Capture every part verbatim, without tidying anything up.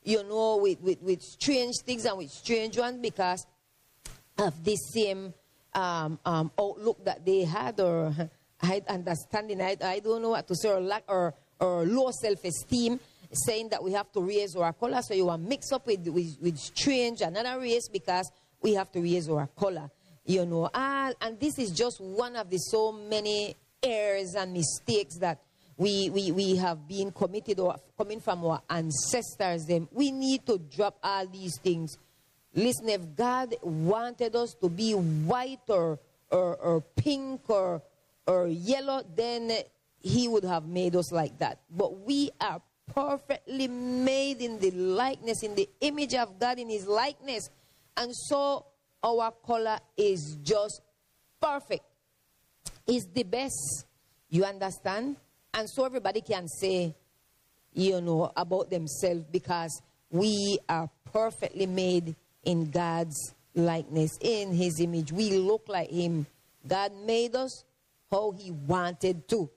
you know, with, with, with strange things and with strange ones because of this same um, um, outlook that they had, or I understanding, I, I don't know what to say, or lack or, or low self-esteem, saying that we have to raise our color. So you are mixed up with, with, with strange, another race, because we have to raise our color, you know. Ah, and this is just one of the so many errors and mistakes that we, we, we have been committed or coming from our ancestors. Them. We need to drop all these things. Listen, if God wanted us to be white or, or, or pink or, or yellow, then he would have made us like that. But we are perfectly made in the likeness, in the image of God, in his likeness. And so our color is just perfect. It's the best. You understand? And so everybody can say, you know, about themselves, because we are perfectly made in God's likeness, in his image. We look like him. God made us how he wanted to.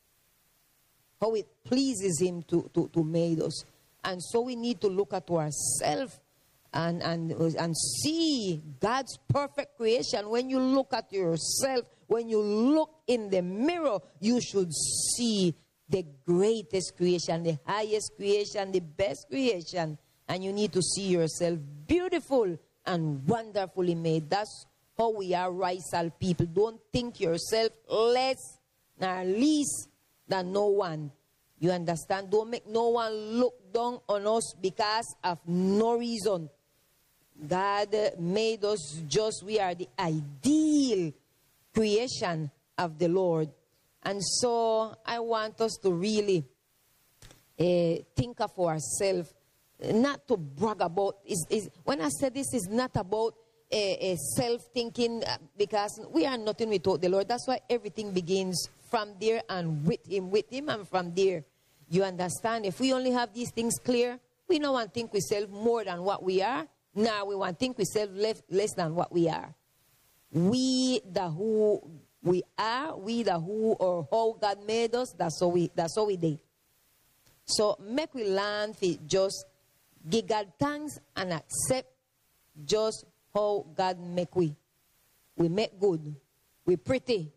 How it pleases him to, to, to make us. And so we need to look at ourselves and, and, and see God's perfect creation. When you look at yourself, when you look in the mirror, you should see the greatest creation, the highest creation, the best creation. And you need to see yourself beautiful and wonderfully made. That's how we are racial people. Don't think yourself less nor least than no one. You understand? Don't make no one look down on us because of no reason. God made us just, we are the ideal creation of the Lord. And so I want us to really uh, think of ourselves, not to brag about. Is, is, when I said this, is not about uh, uh, self-thinking, uh, because we are nothing without the Lord. That's why everything begins from there and with him, with him and from there. You understand? If we only have these things clear, we don't want to think we self more than what we are. Now we want to think we self less, less than what we are. We the who we are, we the who or how God made us, that's how we that's how we did. So make we learn to just give God thanks and accept just how God make we. We make good. We pretty.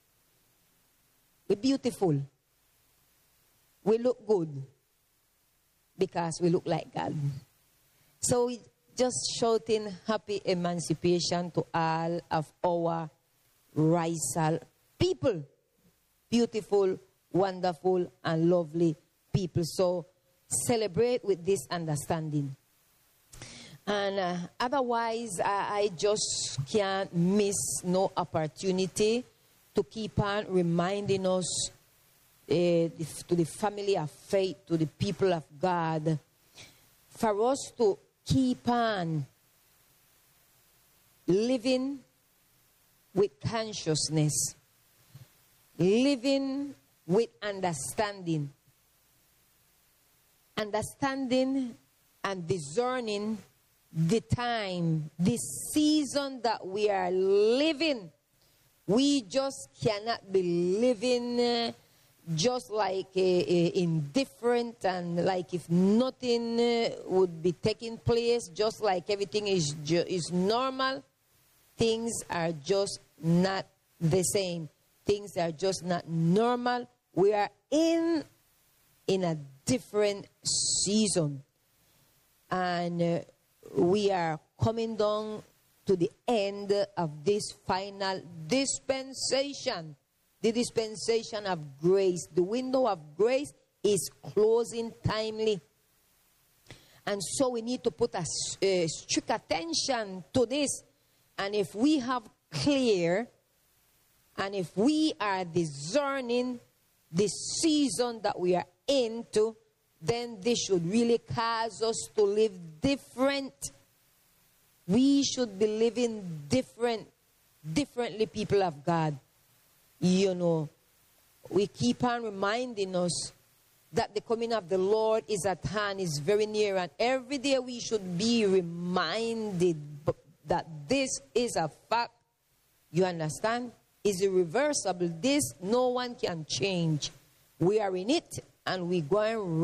We beautiful. We look good because we look like God. So we just shouting happy emancipation to all of our racial people. Beautiful, wonderful, and lovely people. So celebrate with this understanding. And uh, otherwise, I, I just can't miss no opportunity to keep on reminding us, uh, the, to the family of faith, to the people of God, for us to keep on living with consciousness, living with understanding, understanding and discerning the time, the season that we are living. We just cannot be living uh, just like uh, uh, indifferent and like if nothing uh, would be taking place, just like everything is, is normal. Things are just not the same. Things are just not normal. We are in, in a different season. And uh, we are coming down to the end of this final dispensation. The dispensation of grace. The window of grace is closing timely. And so we need to put a, a strict attention to this. And if we have clear, and if we are discerning the season that we are into, then this should really cause us to live different. We should be living different, differently, people of God. You know, we keep on reminding us that the coming of the Lord is at hand, is very near, and every day we should be reminded that this is a fact. You understand? It's irreversible. This no one can change. We are in it, and we're going right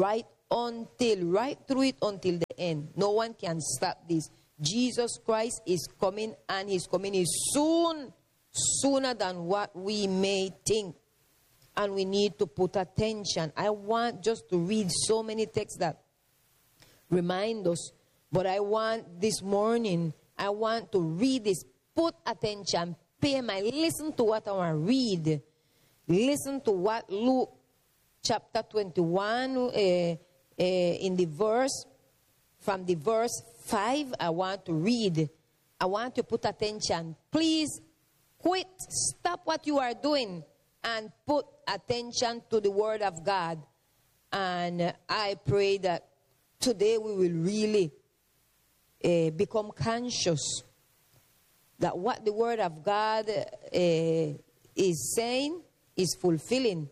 until, right through it until the end. No one can stop this. Jesus Christ is coming, and his coming is soon, sooner than what we may think. And we need to put attention. I want just to read so many texts that remind us, but I want this morning, I want to read this. Put attention, pay my, listen to what I want to read. Listen to what Luke chapter twenty-one, uh, uh, in the verse, from the verse five, I want to read. I want to put attention. Please quit, stop what you are doing, and put attention to the word of God. And uh, I pray that today we will really uh, become conscious that what the word of God uh, is saying is fulfilling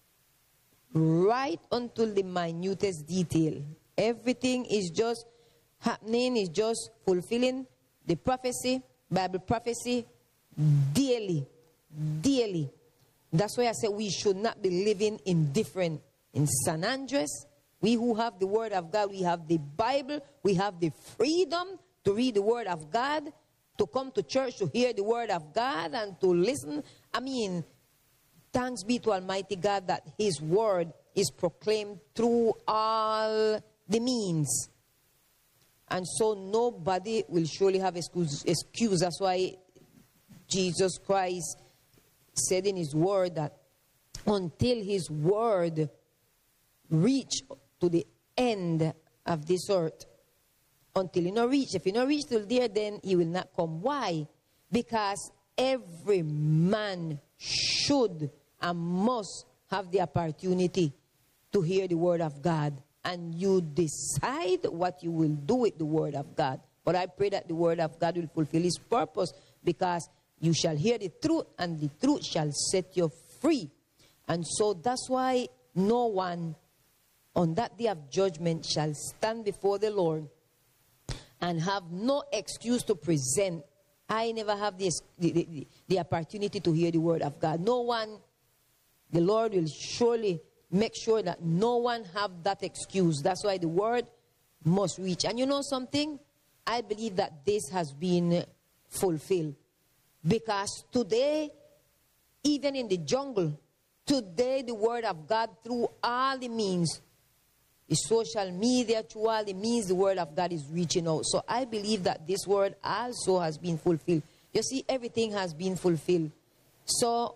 right until the minutest detail. Everything is just happening, is just fulfilling the prophecy, Bible prophecy, daily, daily. That's why I say we should not be living indifferent. In San Andres, we who have the word of God, we have the Bible, we have the freedom to read the word of God, to come to church to hear the word of God and to listen. I mean, thanks be to Almighty God that his word is proclaimed through all the means. And so nobody will surely have excuse. excuse. That's why Jesus Christ said in his word that until his word reach to the end of this earth, until he not reach, if he not reach till there, then he will not come. Why? Because every man should and must have the opportunity to hear the word of God. And you decide what you will do with the word of God. But I pray that the word of God will fulfill his purpose, because you shall hear the truth, and the truth shall set you free. And so that's why no one on that day of judgment shall stand before the Lord and have no excuse to present. I never have the, the, the, the opportunity to hear the word of God. No one, the Lord will surely make sure that no one have that excuse. That's why the word must reach. And you know something? I believe that this has been fulfilled. Because today, even in the jungle, today the word of God through all the means, the social media, through all the means, the word of God is reaching out. So I believe that this word also has been fulfilled. You see, everything has been fulfilled. So,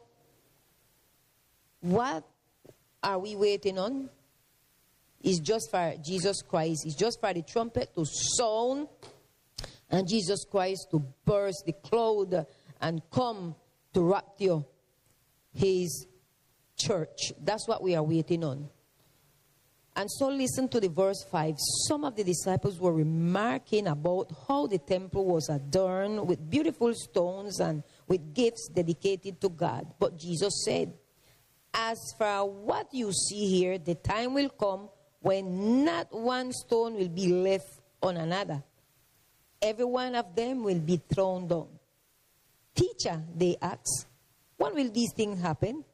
what are we waiting on? It's just for Jesus Christ. It's just for the trumpet to sound and Jesus Christ to burst the cloud and come to rapture his church. That's what we are waiting on. And so listen to the verse five. Some of the disciples were remarking about how the temple was adorned with beautiful stones and with gifts dedicated to God. But Jesus said, as for what you see here, the time will come when not one stone will be left on another. Every one of them will be thrown down. Teacher, they asked, when will these things happen?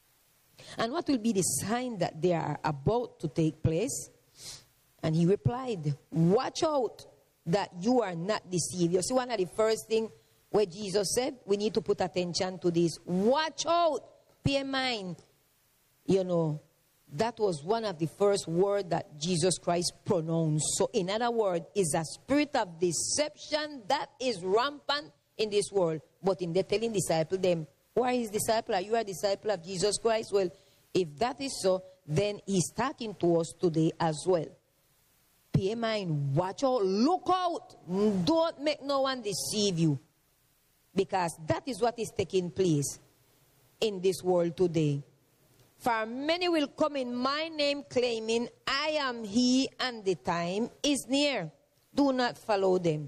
And what will be the sign that they are about to take place? And he replied, watch out that you are not deceived. You see, one of the first things where Jesus said, we need to put attention to this. Watch out, pay mind. You know, that was one of the first words that Jesus Christ pronounced. So in other words, is a spirit of deception that is rampant in this world. But in the telling disciple them, who are his disciple? Are you a disciple of Jesus Christ? Well, if that is so, then he's talking to us today as well. Pay mind, watch out, look out. Don't make no one deceive you. Because that is what is taking place in this world today. For many will come in my name claiming, I am he, and the time is near. Do not follow them.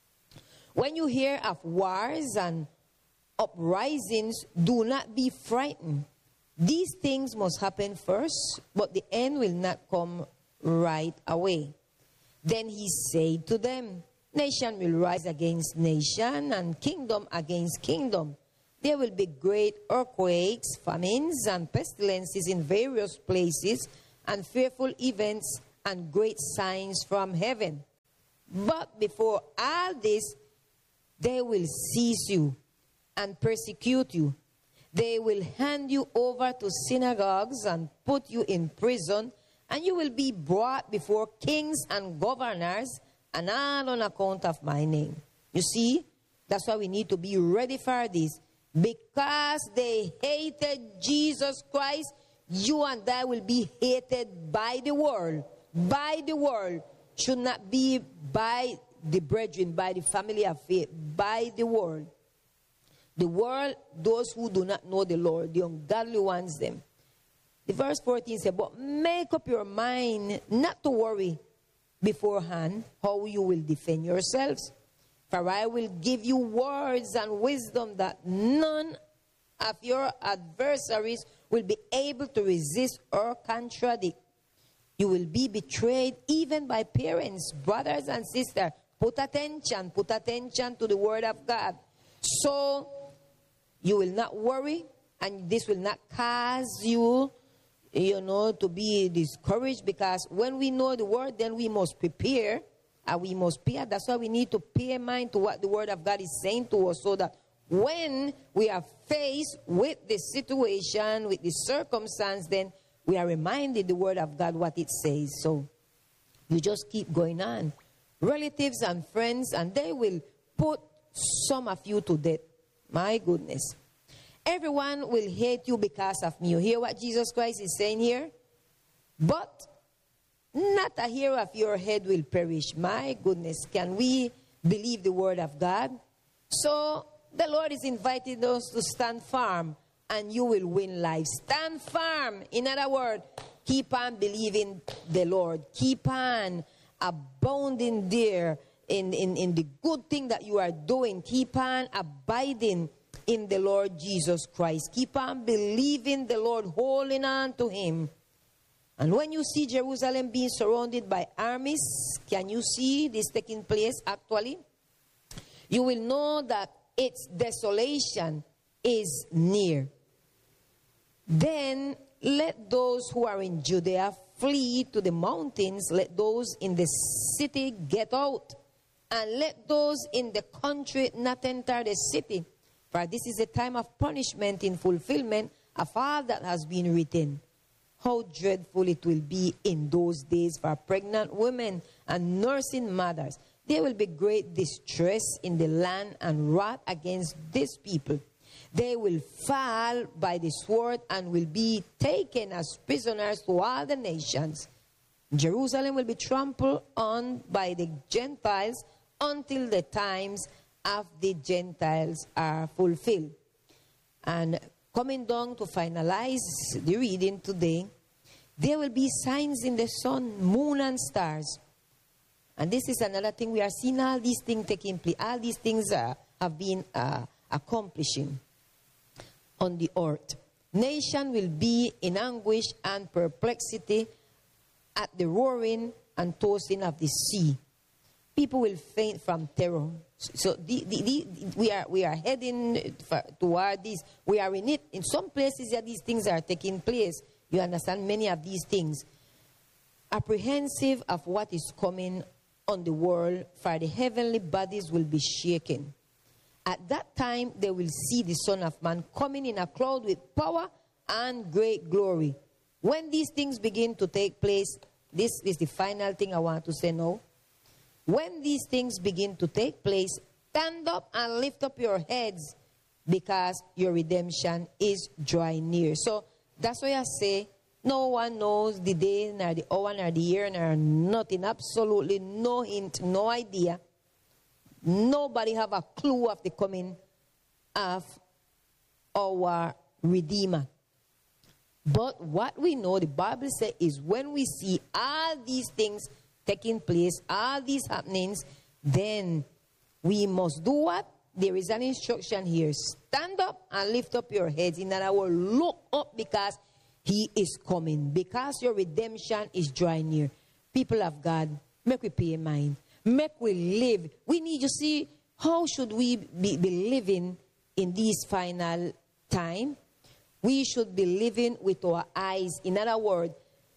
When you hear of wars and uprisings, do not be frightened. These things must happen first, but the end will not come right away. Then he said to them, nation will rise against nation and kingdom against kingdom. There will be great earthquakes, famines, and pestilences in various places, and fearful events and great signs from heaven. But before all this, they will seize you and persecute you. They will hand you over to synagogues and put you in prison, and you will be brought before kings and governors, and all on account of my name. You see, that's why we need to be ready for this. Because they hated Jesus Christ, you and I will be hated by the world. By the world. Should not be by the brethren, by the family of faith, by the world. The world, those who do not know the Lord, the ungodly ones, them. The verse fourteen says, but make up your mind not to worry beforehand how you will defend yourselves. For I will give you words and wisdom that none of your adversaries will be able to resist or contradict. You will be betrayed even by parents, brothers and sisters. Put attention, put attention to the word of God. So you will not worry, and this will not cause you, you know, to be discouraged, because when we know the word, then we must prepare, and we must pay. That's why we need to pay mind to what the word of God is saying to us, so that when we are faced with the situation, with the circumstance, then we are reminded the word of God what it says. So you just keep going on. Relatives and friends, and they will put some of you to death. My goodness. Everyone will hate you because of me. You hear what Jesus Christ is saying here? But not a hair of your head will perish. My goodness. Can we believe the word of God? So the Lord is inviting us to stand firm, and you will win life. Stand firm. In other words, keep on believing the Lord. Keep on abounding there in, in, in the good thing that you are doing. Keep on abiding in the Lord Jesus Christ. Keep on believing the Lord, holding on to him. And when you see Jerusalem being surrounded by armies, can you see this taking place actually? You will know that its desolation is near. Then let those who are in Judea flee to the mountains. Let those in the city get out. And let those in the country not enter the city. For this is a time of punishment in fulfillment of all that has been written. How dreadful it will be in those days for pregnant women and nursing mothers. There will be great distress in the land and wrath against these people. They will fall by the sword and will be taken as prisoners to all the nations. Jerusalem will be trampled on by the Gentiles until the times of the Gentiles are fulfilled. And coming down to finalize the reading today, there will be signs in the sun, moon, and stars. And this is another thing. We are seeing all these things taking place. All these things uh, have been uh, accomplishing on the earth. Nation will be in anguish and perplexity at the roaring and tossing of the sea. People will faint from terror. So the, the, the, we are we are heading for, toward this. We are in it. In some places that these things are taking place. You understand many of these things. Apprehensive of what is coming on the world, for the heavenly bodies will be shaken. At that time, they will see the Son of Man coming in a cloud with power and great glory. When these things begin to take place, this is the final thing I want to say now. When these things begin to take place, stand up and lift up your heads, because your redemption is drawing near. So that's why I say, no one knows the day, nor the hour, nor the year, nor nothing. Absolutely no hint, no idea. Nobody have a clue of the coming of our Redeemer. But what we know, the Bible says, is when we see all these things taking place, all these happenings, then we must do what? There is an instruction here. Stand up and lift up your heads. In other words, look up, because he is coming. Because your redemption is drawing near. People of God, make we pay mind. Make we live. We need to see, how should we be, be living in this final time? We should be living with our eyes. In other words,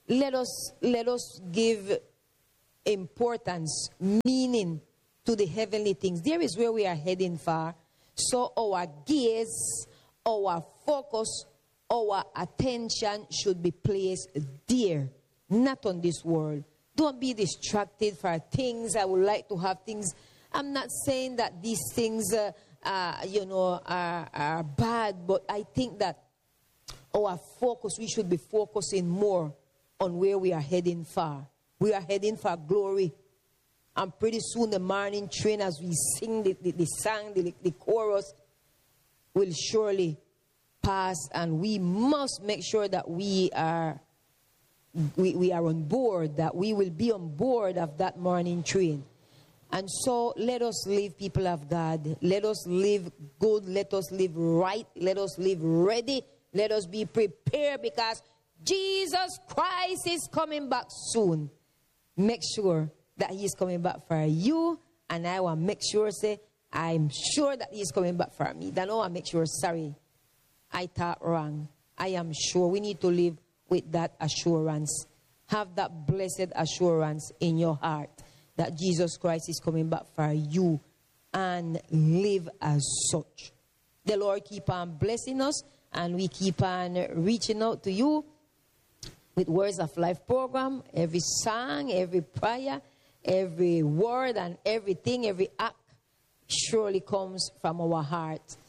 let us let us give importance, meaning to the heavenly things. There is where we are heading for. So our gaze, our focus, our attention should be placed there, not on this world. Don't be distracted for things. I would like to have things. I'm not saying that these things, uh, uh, you know, are, are bad, but I think that our focus, we should be focusing more on where we are heading for. We are heading for glory. And pretty soon the morning train, as we sing the, the, the song, the, the chorus, will surely pass. And we must make sure that we are, we, we are on board, that we will be on board of that morning train. And so let us live, people of God. Let us live good. Let us live right. Let us live ready. Let us be prepared, because Jesus Christ is coming back soon. Make sure that he is coming back for you, and I will make sure, say, I'm sure that he is coming back for me. Then I will make sure, sorry, I thought wrong. I am sure. We need to live with that assurance. Have that blessed assurance in your heart that Jesus Christ is coming back for you, and live as such. The Lord keep on blessing us, and we keep on reaching out to you with Words of Life program, every song, every prayer, every word and everything, every act surely comes from our heart.